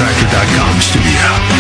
Tractor.com studio.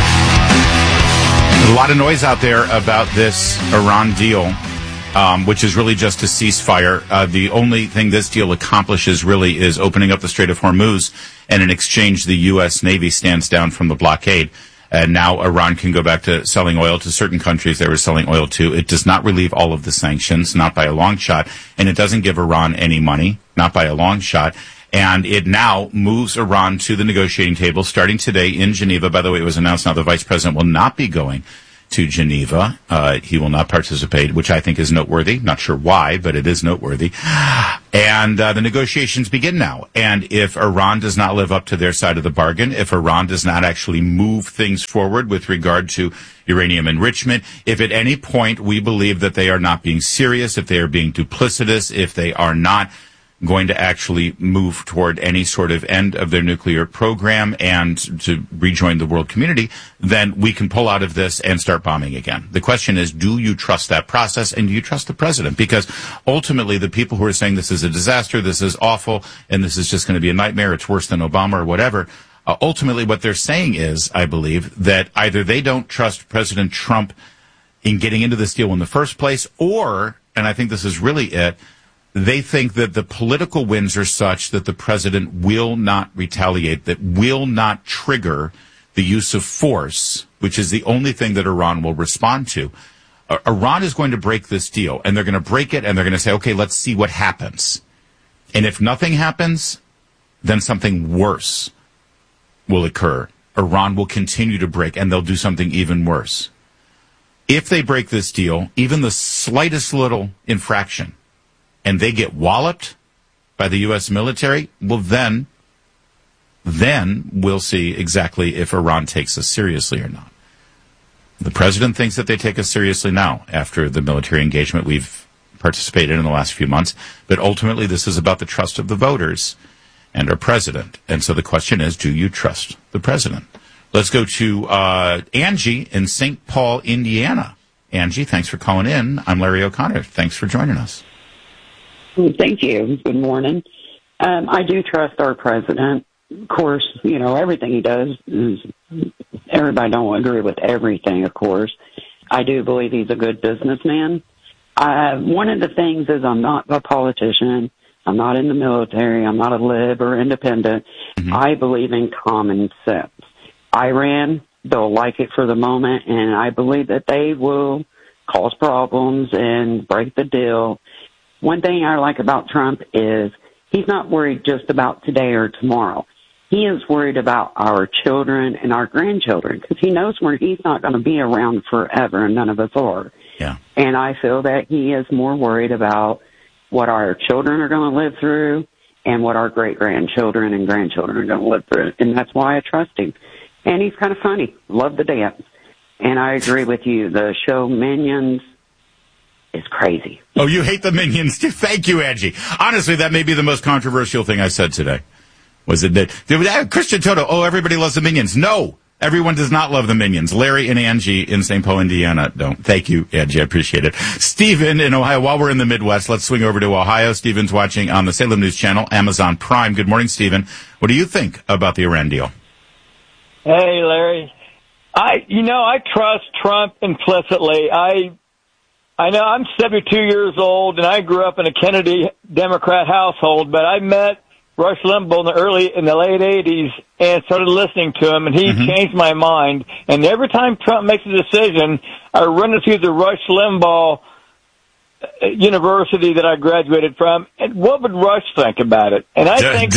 A lot of noise out there about this Iran deal, which is really just a ceasefire. The only thing this deal accomplishes really is opening up the Strait of Hormuz, and in exchange, the U.S. Navy stands down from the blockade. And now Iran can go back to selling oil to certain countries they were selling oil to. It does not relieve all of the sanctions, not by a long shot, and it doesn't give Iran any money, not by a long shot. And it now moves Iran to the negotiating table starting today in Geneva. By the way, it was announced now the vice president will not be going to Geneva. He will not participate, which I think is noteworthy. Not sure why, but it is noteworthy. And the negotiations begin now. And if Iran does not live up to their side of the bargain, if Iran does not actually move things forward with regard to uranium enrichment, if at any point we believe that they are not being serious, if they are being duplicitous, if they are not going to actually move toward any sort of end of their nuclear program and to rejoin the world community, then we can pull out of this and start bombing again. The question is, do you trust that process, and do you trust the president? Because ultimately the people who are saying this is a disaster, this is awful, and this is just going to be a nightmare, it's worse than Obama or whatever, ultimately what they're saying is, I believe, that either they don't trust President Trump in getting into this deal in the first place, or, and I think this is really it, they think that the political winds are such that the president will not retaliate, that will not trigger the use of force, which is the only thing that Iran will respond to. Iran is going to break this deal, and they're going to break it, and they're going to say, okay, let's see what happens. And if nothing happens, then something worse will occur. Iran will continue to break, and they'll do something even worse. If they break this deal, even the slightest little infraction, and they get walloped by the U.S. military, well, then we'll see exactly if Iran takes us seriously or not. The president thinks that they take us seriously now after the military engagement we've participated in the last few months. But ultimately, this is about the trust of the voters and our president. And so the question is, do you trust the president? Let's go to Angie in St. Paul, Indiana. Angie, thanks for calling in. I'm Larry O'Connor. Thanks for joining us. Thank you. Good morning. I do trust our president. Of course, you know, everything he does is, everybody don't agree with everything, of course. I do believe he's a good businessman. One of the things is I'm not a politician. I'm not in the military. I'm not a lib or independent. Mm-hmm. I believe in common sense. Iran, they'll like it for the moment, and I believe that they will cause problems and break the deal. One thing I like about Trump is he's not worried just about today or tomorrow. He is worried about our children and our grandchildren because he knows he's not going to be around forever, and none of us are. Yeah. And I feel that he is more worried about what our children are going to live through and what our great-grandchildren and grandchildren are going to live through. And that's why I trust him. And he's kind of funny. Love the dance. And I agree with you. The show Minions is crazy. Oh, you hate the Minions too? Thank you, Angie. Honestly, that may be the most controversial thing I said today. Was it that Christian Toto? Oh, everybody loves the Minions. No, everyone does not love the Minions. Larry and Angie in St. Paul, Indiana don't. Thank you, Angie. I appreciate it. Stephen in Ohio. While we're in the Midwest, let's swing over to Ohio. Stephen's watching on the Salem News Channel, Amazon Prime. Good morning, Stephen. What do you think about the Iran deal? Hey, Larry. I trust Trump implicitly. I know I'm 72 years old, and I grew up in a Kennedy Democrat household, but I met Rush Limbaugh in the late 80s and started listening to him, and he changed my mind. And every time Trump makes a decision, I run it through the Rush Limbaugh university that I graduated from, and what would Rush think about it? And I think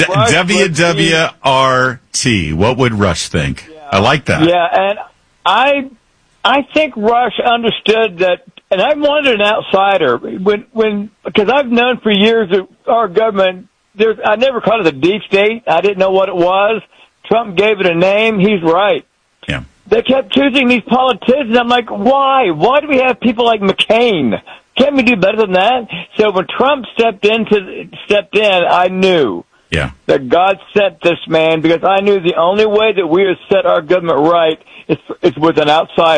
WWRT. What would Rush think? Yeah. I like that. Yeah, and I think Rush understood that, and I wanted an outsider because I've known for years that our government. I never called it a deep state. I didn't know what it was. Trump gave it a name. He's right. Yeah. They kept choosing these politicians. I'm like, why? Why do we have people like McCain? Can't we do better than that? So when Trump stepped in, I knew that God sent this man because I knew the only way that we would set our government right is with an outsider.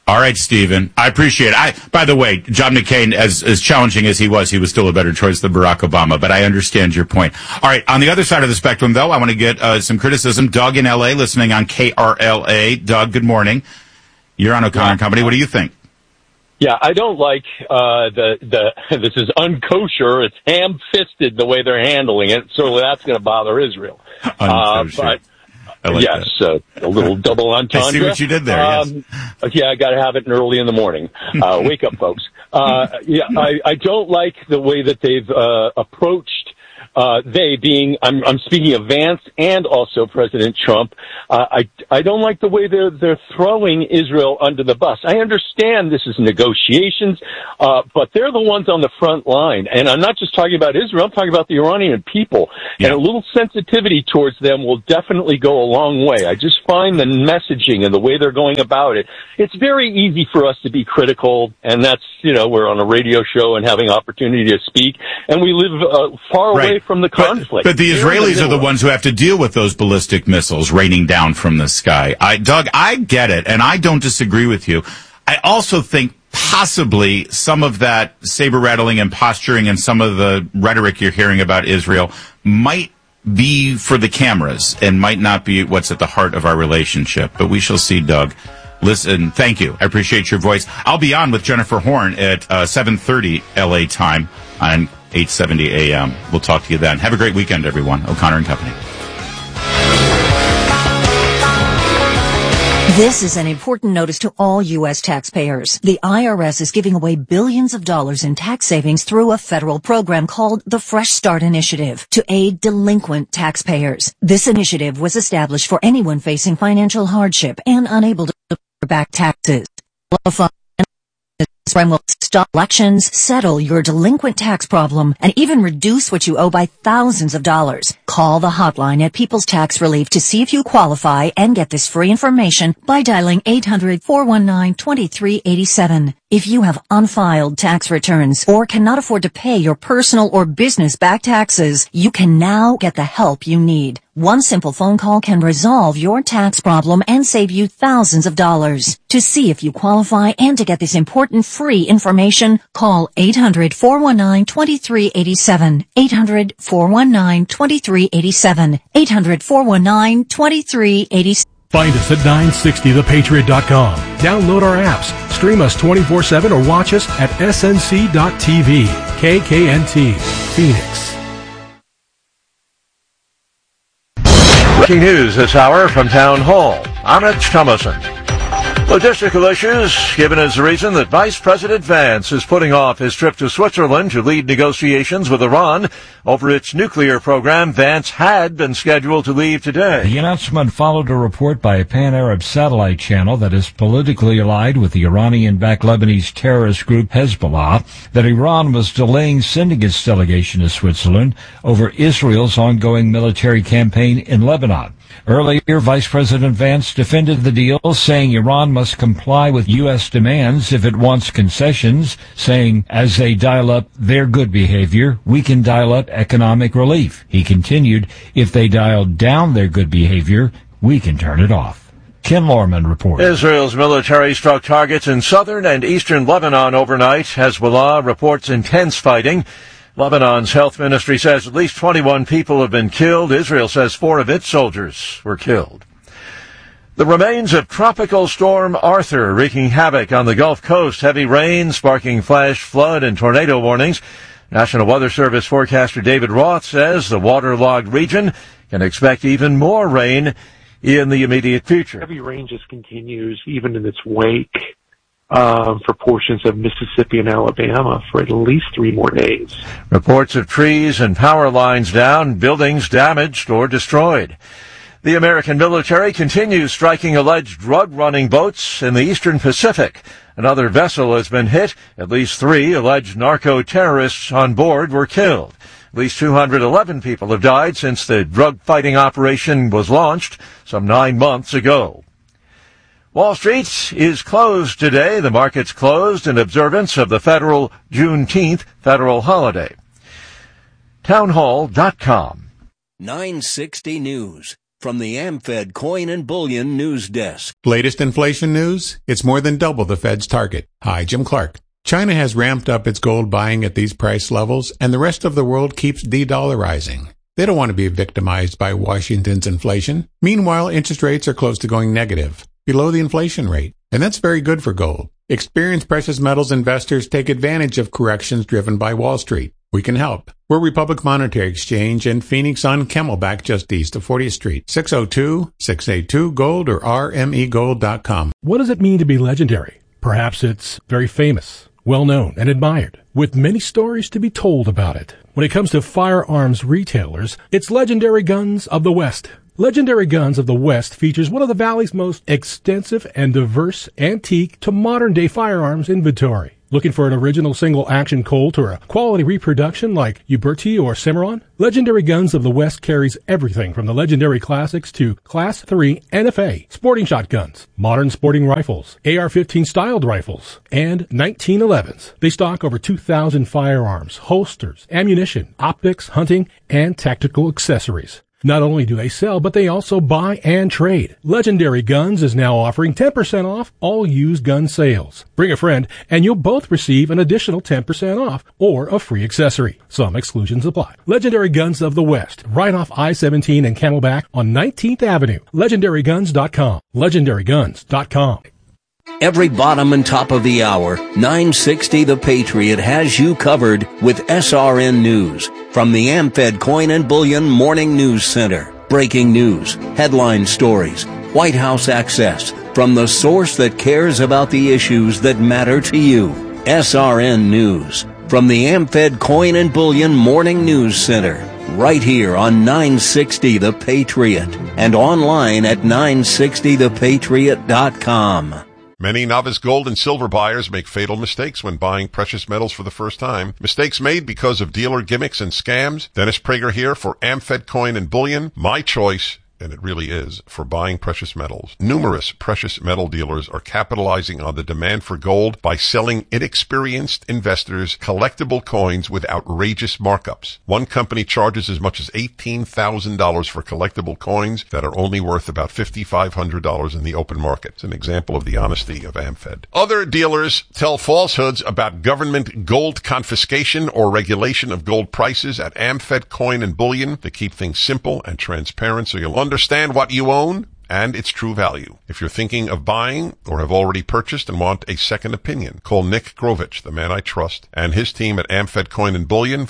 All right, Stephen. I appreciate it. By the way, John McCain, as challenging as he was still a better choice than Barack Obama, but I understand your point. All right, on the other side of the spectrum, though, I want to get some criticism. Doug in L.A., listening on KRLA. Doug, good morning. You're on O'Connor and Company. What do you think? Yeah, I don't like this is unkosher. It's ham-fisted the way they're handling it. So that's going to bother Israel. Unkosher. Like yes, a little double entendre. I see what you did there, yes. Yeah, I got to have it early in the morning. Wake up, folks. I don't like the way that they've approached. I'm speaking of Vance and also President Trump. I don't like the way they're throwing Israel under the bus. I understand this is negotiations, but they're the ones on the front line. And I'm not just talking about Israel, I'm talking about the Iranian people. Yeah. And a little sensitivity towards them will definitely go a long way. I just find the messaging and the way they're going about it, it's very easy for us to be critical, and that's, we're on a radio show and having opportunity to speak, and we live far away from the conflict. But the Israelis are the ones who have to deal with those ballistic missiles raining down from the sky. Doug, I get it, and I don't disagree with you. I also think possibly some of that saber-rattling and posturing and some of the rhetoric you're hearing about Israel might be for the cameras and might not be what's at the heart of our relationship. But we shall see, Doug. Listen, thank you. I appreciate your voice. I'll be on with Jennifer Horn at 7:30 L.A. time on 870 a.m. We'll talk to you then. Have a great weekend, everyone. O'Connor and Company. This is an important notice to all U.S. taxpayers. The IRS is giving away billions of dollars in tax savings through a federal program called the Fresh Start Initiative to aid delinquent taxpayers. This initiative was established for anyone facing financial hardship and unable to pay back taxes. This program will stop elections, settle your delinquent tax problem, and even reduce what you owe by thousands of dollars. Call the hotline at People's Tax Relief to see if you qualify and get this free information by dialing 800-419-2387. If you have unfiled tax returns or cannot afford to pay your personal or business back taxes, you can now get the help you need. One simple phone call can resolve your tax problem and save you thousands of dollars. To see if you qualify and to get this important free information, call 800-419-2387. 800-419-2387. 800-419-2387. Find us at 960thepatriot.com. Download our apps, stream us 24/7, or watch us at snc.tv. KKNT, Phoenix. Breaking news this hour from Town Hall. I'm Rich Thomason. Logistical issues given as the reason that Vice President Vance is putting off his trip to Switzerland to lead negotiations with Iran over its nuclear program. Vance had been scheduled to leave today. The announcement followed a report by a pan-Arab satellite channel that is politically allied with the Iranian-backed Lebanese terrorist group Hezbollah that Iran was delaying sending its delegation to Switzerland over Israel's ongoing military campaign in Lebanon. Earlier, Vice President Vance defended the deal, saying Iran must comply with U.S. demands if it wants concessions, saying, as they dial up their good behavior, we can dial up economic relief. He continued, if they dial down their good behavior, we can turn it off. Ken Lorman reports. Israel's military struck targets in southern and eastern Lebanon overnight. Hezbollah reports intense fighting. Lebanon's health ministry says at least 21 people have been killed. Israel says 4 of its soldiers were killed. The remains of Tropical Storm Arthur wreaking havoc on the Gulf Coast. Heavy rain sparking flash flood and tornado warnings. National Weather Service forecaster David Roth says the waterlogged region can expect even more rain in the immediate future. Heavy rain just continues even in its wake for portions of Mississippi and Alabama for at least 3 more days. Reports of trees and power lines down, buildings damaged or destroyed. The American military continues striking alleged drug-running boats in the eastern Pacific. Another vessel has been hit. At least 3 alleged narco-terrorists on board were killed. At least 211 people have died since the drug-fighting operation was launched some 9 months ago. Wall Street is closed today. The market's closed in observance of the federal Juneteenth federal holiday. Townhall.com. 960 News. from the AmFed Coin and Bullion News Desk. Latest inflation news? It's more than double the Fed's target. Hi, Jim Clark. China has ramped up its gold buying at these price levels, and the rest of the world keeps de-dollarizing. They don't want to be victimized by Washington's inflation. Meanwhile, interest rates are close to going negative, below the inflation rate, and that's very good for gold. Experienced precious metals investors take advantage of corrections driven by Wall Street. We can help. We're Republic Monetary Exchange in Phoenix on Camelback, just east of 40th Street. 602-682-GOLD or rmegold.com. What does it mean to be legendary? Perhaps it's very famous, well-known, and admired, with many stories to be told about it. When it comes to firearms retailers, it's Legendary Guns of the West. Legendary Guns of the West features one of the Valley's most extensive and diverse antique to modern-day firearms inventory. Looking for an original single-action Colt or a quality reproduction like Uberti or Cimarron? Legendary Guns of the West carries everything from the legendary classics to Class 3 NFA, sporting shotguns, modern sporting rifles, AR-15 styled rifles, and 1911s. They stock over 2,000 firearms, holsters, ammunition, optics, hunting, and tactical accessories. Not only do they sell, but they also buy and trade. Legendary Guns is now offering 10% off all used gun sales. Bring a friend, and you'll both receive an additional 10% off or a free accessory. Some exclusions apply. Legendary Guns of the West, right off I-17 and Camelback on 19th Avenue. LegendaryGuns.com. LegendaryGuns.com. Every bottom and top of the hour, 960 The Patriot has you covered with SRN News. From the AmFed Coin and Bullion Morning News Center. Breaking news, headline stories, White House access. From the source that cares about the issues that matter to you. SRN News. From the AmFed Coin and Bullion Morning News Center. Right here on 960 The Patriot. And online at 960thepatriot.com. Many novice gold and silver buyers make fatal mistakes when buying precious metals for the first time. Mistakes made because of dealer gimmicks and scams. Dennis Prager here for AmFed Coin and Bullion. My choice, and it really is, for buying precious metals. Numerous precious metal dealers are capitalizing on the demand for gold by selling inexperienced investors collectible coins with outrageous markups. One company charges as much as $18,000 for collectible coins that are only worth about $5,500 in the open market. It's an example of the honesty of AmFed. Other dealers tell falsehoods about government gold confiscation or regulation of gold prices at AmFed Coin and Bullion. They keep things simple and transparent so you'll understand what you own and its true value. If you're thinking of buying or have already purchased and want a second opinion, call Nick Grovich, the man I trust, and his team at AmFed Coin and Bullion,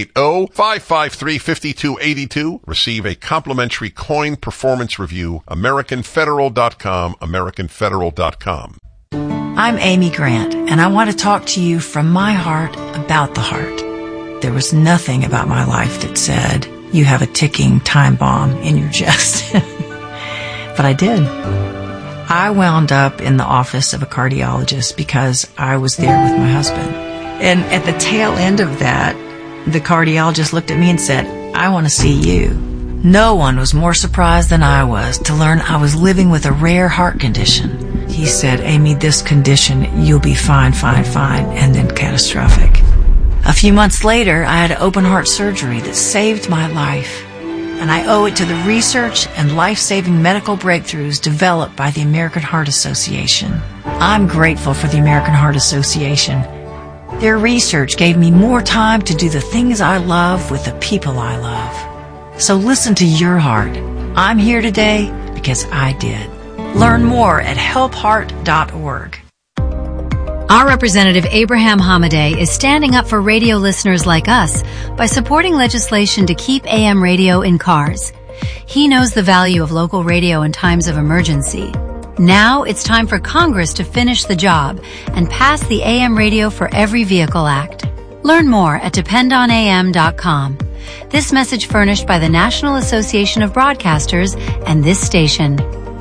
480-553-5282. Receive a complimentary coin performance review, AmericanFederal.com, AmericanFederal.com. I'm Amy Grant, and I want to talk to you from my heart about the heart. There was nothing about my life that said, you have a ticking time bomb in your chest. But I did. I wound up in the office of a cardiologist because I was there with my husband. And at the tail end of that, the cardiologist looked at me and said, I want to see you. No one was more surprised than I was to learn I was living with a rare heart condition. He said, Amy, this condition, you'll be fine, and then catastrophic. A few months later, I had open heart surgery that saved my life. And I owe it to the research and life-saving medical breakthroughs developed by the American Heart Association. I'm grateful for the American Heart Association. Their research gave me more time to do the things I love with the people I love. So listen to your heart. I'm here today because I did. Learn more at helpheart.org. Our representative Abraham Hamadeh is standing up for radio listeners like us by supporting legislation to keep AM radio in cars. He knows the value of local radio in times of emergency. Now it's time for Congress to finish the job and pass the AM Radio for Every Vehicle Act. Learn more at dependonam.com. This message furnished by the National Association of Broadcasters and this station.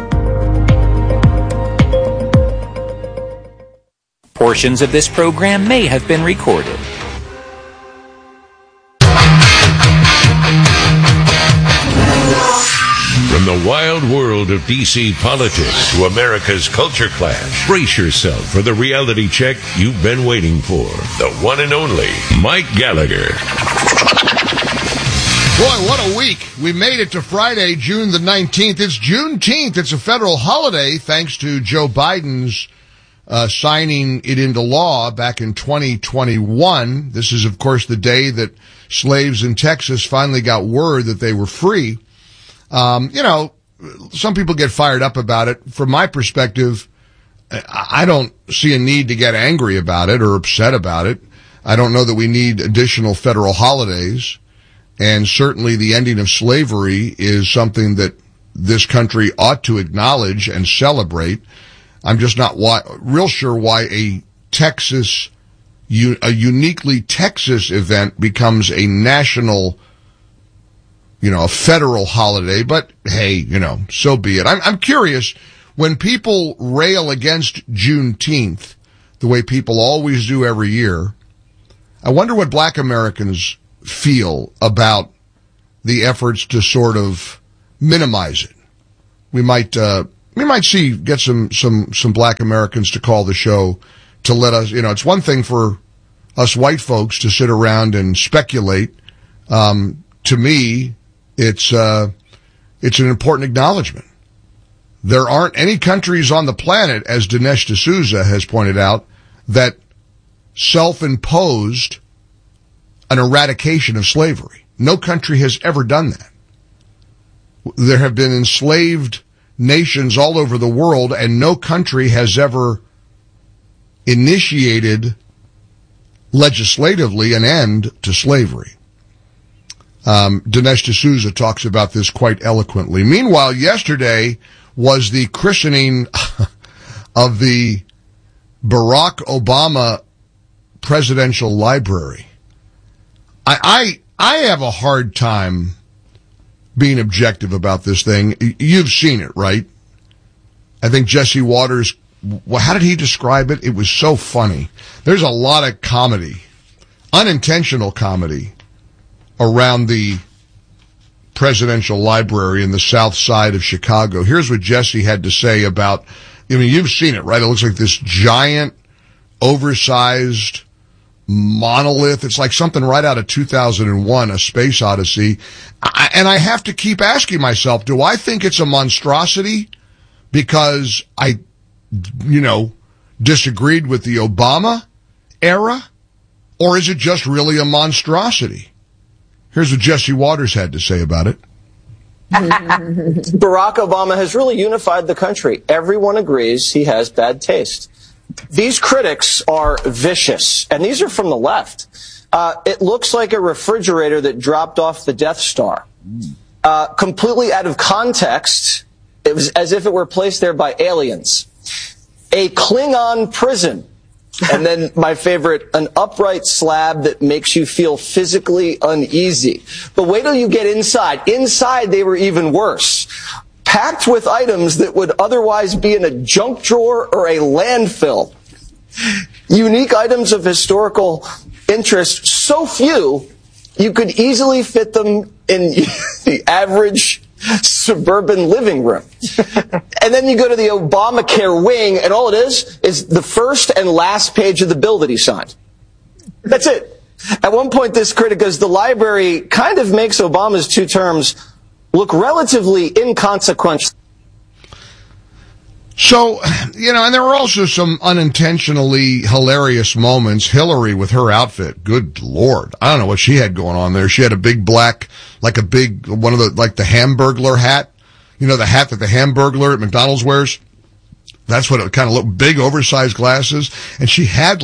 Portions of this program may have been recorded. From the wild world of D.C. politics to America's culture clash, brace yourself for the reality check you've been waiting for. The one and only Mike Gallagher. Boy, what a week. We made it to Friday, June the 19th. It's Juneteenth. It's a federal holiday thanks to Joe Biden's signing it into law back in 2021. This is, of course, the day that slaves in Texas finally got word that they were free. Some people get fired up about it. From my perspective, I don't see a need to get angry about it or upset about it. I don't know that we need additional federal holidays. And certainly the ending of slavery is something that this country ought to acknowledge and celebrate. I'm just not real sure why a uniquely Texas event becomes a national, a federal holiday. But hey, so be it. I'm curious, when people rail against Juneteenth, the way people always do every year, I wonder what black Americans feel about the efforts to sort of minimize it. We might get some black Americans to call the show to let us, it's one thing for us white folks to sit around and speculate. To me, it's an important acknowledgement. There aren't any countries on the planet, as Dinesh D'Souza has pointed out, that self-imposed an eradication of slavery. No country has ever done that. There have been enslaved nations all over the world, and no country has ever initiated legislatively an end to slavery. Dinesh D'Souza talks about this quite eloquently. Meanwhile, yesterday was the christening of the Barack Obama Presidential Library. I have a hard time being objective about this thing. You've seen it, right? I think Jesse Waters, how did he describe it? It was so funny. There's a lot of comedy, unintentional comedy, around the Presidential Library in the south side of Chicago. Here's what Jesse had to say about, you've seen it, right? It looks like this giant, oversized monolith. It's like something right out of 2001, A Space Odyssey. And I have to keep asking myself, do I think it's a monstrosity because I, disagreed with the Obama era? Or is it just really a monstrosity? Here's what Jesse Waters had to say about it. Barack Obama has really unified the country. Everyone agrees he has bad taste. These critics are vicious, and these are from the left. It looks like a refrigerator that dropped off the Death Star. Completely out of context, it was as if it were placed there by aliens. A Klingon prison. And then my favorite, an upright slab that makes you feel physically uneasy. But wait till you get inside. Inside, they were even worse. Packed with items that would otherwise be in a junk drawer or a landfill. Unique items of historical interest, so few, you could easily fit them in the average suburban living room. And then you go to the Obamacare wing, and all it is the first and last page of the bill that he signed. That's it. At one point, this critic goes, the library kind of makes Obama's 2 terms look relatively inconsequential. So, and there were also some unintentionally hilarious moments. Hillary with her outfit, good Lord. I don't know what she had going on there. She had a big black, the Hamburglar hat. The hat that the Hamburglar at McDonald's wears? That's what it kind of looked, big oversized glasses. And she had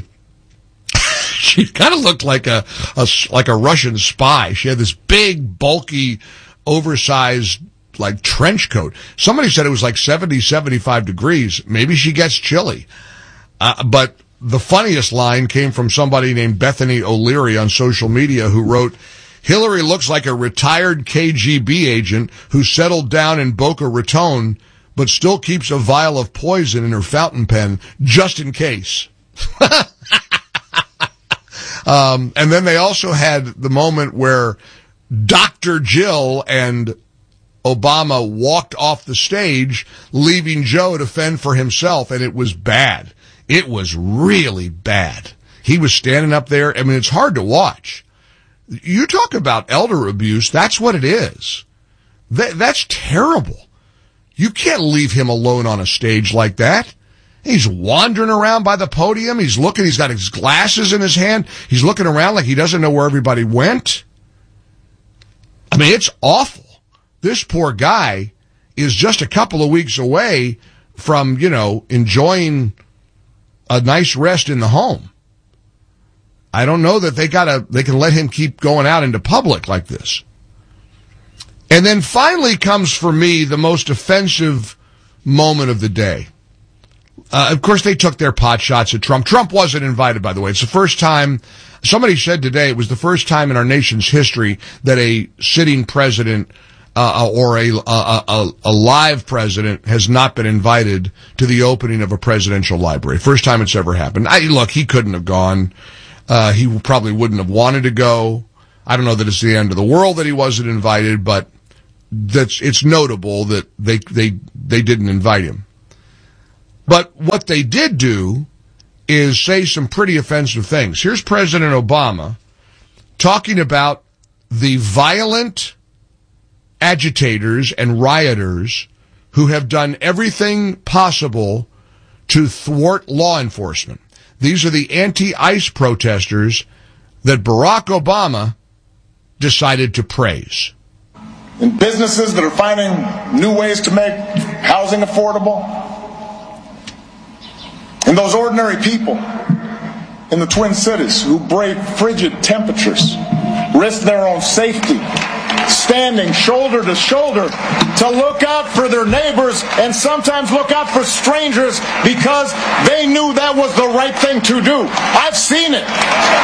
she kind of looked like a Russian spy. She had this big, bulky, oversized, trench coat. Somebody said it was 70, 75 degrees. Maybe she gets chilly. But the funniest line came from somebody named Bethany O'Leary on social media who wrote, Hillary looks like a retired KGB agent who settled down in Boca Raton, but still keeps a vial of poison in her fountain pen, just in case. And then they also had the moment where Dr. Jill and Obama walked off the stage, leaving Joe to fend for himself, and it was bad. It was really bad. He was standing up there. It's hard to watch. You talk about elder abuse, that's what it is. That's terrible. You can't leave him alone on a stage like that. He's wandering around by the podium. He's got his glasses in his hand. He's looking around like he doesn't know where everybody went. I mean, it's awful. This poor guy is just a couple of weeks away from, enjoying a nice rest in the home. I don't know that they can let him keep going out into public like this. And then finally comes for me the most offensive moment of the day. Of course, they took their pot shots at Trump. Trump wasn't invited, by the way. It's the first time, somebody said today, it was the first time in our nation's history that a sitting president or a live president has not been invited to the opening of a presidential library. First time it's ever happened. Look, he couldn't have gone. He probably wouldn't have wanted to go. I don't know that it's the end of the world that he wasn't invited, but it's notable that they didn't invite him. But what they did do is say some pretty offensive things. Here's President Obama talking about the violent agitators and rioters who have done everything possible to thwart law enforcement. These are the anti-ICE protesters that Barack Obama decided to praise. In businesses that are finding new ways to make housing affordable, and those ordinary people in the Twin Cities who brave frigid temperatures, risk their own safety, standing shoulder to shoulder to look out for their neighbors and sometimes look out for strangers because they knew that was the right thing to do. I've seen it.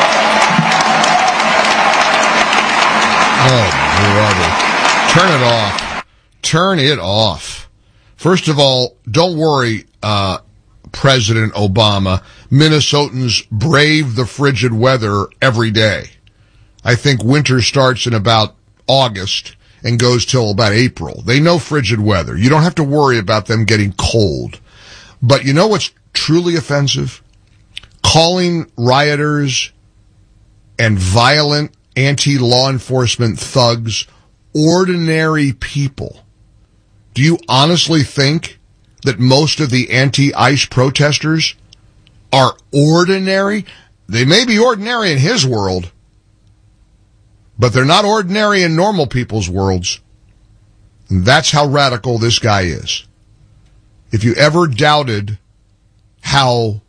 Oh, brother. Turn it off. Turn it off. First of all, don't worry, President Obama. Minnesotans brave the frigid weather every day. I think winter starts in about August and goes till about April. They know frigid weather. You don't have to worry about them getting cold. But you know what's truly offensive? Calling rioters and violent anti-law enforcement thugs ordinary people. Do you honestly think that most of the anti-ICE protesters are ordinary? They may be ordinary in his world, but they're not ordinary in normal people's worlds. And that's how radical this guy is. If you ever doubted how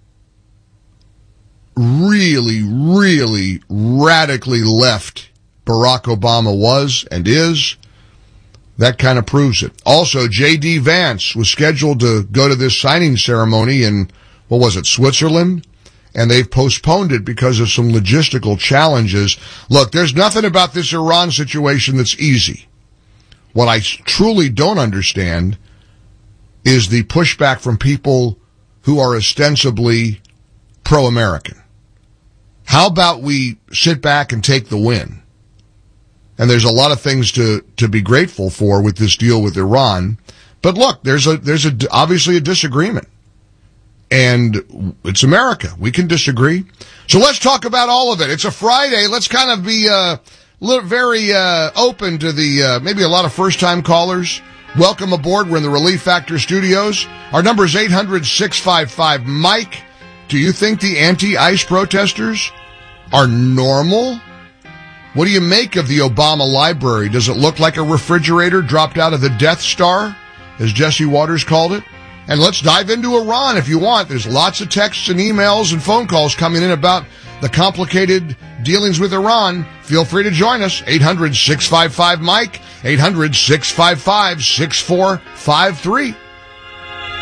really, really radically left Barack Obama was and is, that kind of proves it. Also, J.D. Vance was scheduled to go to this signing ceremony in, Switzerland? And they've postponed it because of some logistical challenges. Look, there's nothing about this Iran situation that's easy. What I truly don't understand is the pushback from people who are ostensibly pro-American. How about we sit back and take the win? And there's a lot of things to be grateful for with this deal with Iran. But look, there's obviously a disagreement. And it's America. We can disagree. So let's talk about all of it. It's a Friday. Let's kind of be very open to the maybe a lot of first-time callers. Welcome aboard. We're in the Relief Factor studios. Our number is 800-655-MIKE. Do you think the anti-ICE protesters are normal? What do you make of the Obama library? Does it look like a refrigerator dropped out of the Death Star, as Jesse Waters called it? And let's dive into Iran if you want. There's lots of texts and emails and phone calls coming in about the complicated dealings with Iran. Feel free to join us. 800-655-MIKE, 800-655-6453.